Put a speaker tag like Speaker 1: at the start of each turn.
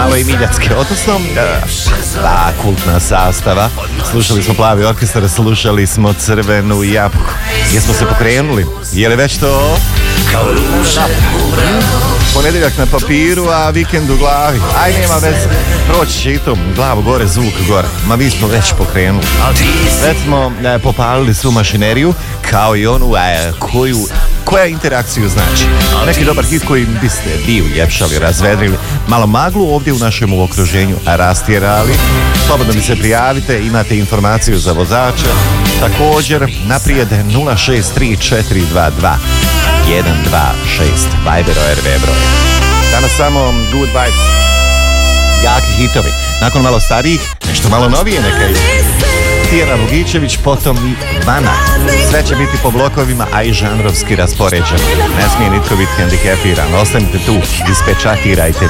Speaker 1: malo i miljacke, odnosno ta kultna sastava. Slušali smo Plavi orkestar, slušali smo Crvenu jabuku. Jesmo se pokrenuli? Je li već to? Ponedjeljak na papiru, a vikend u glavi. Aj, nema veze, proći će i to, glavu gore, zvuk gore. Ma mi smo već pokrenuli. Već smo popalili svu mašineriju, kao i onu koja interakciju znači. Neki dobar hit koji biste vi uljepšali, razvedrili, malo maglu ovdje u našem okruženju rastjerali. Slobodno mi se prijavite, imate informaciju za vozača. Također, naprijed 063-422-126, Viber ORV broj. Danas samo good vibes, jaki hitovi. Nakon malo starijih, nešto malo novije neka ide. Tijana Vugičević, potom i Vana. Sve će biti po blokovima, a i žanrovski raspoređeno. Ne smije nitko biti hendikepiran. Ostanite tu, ispečatirajte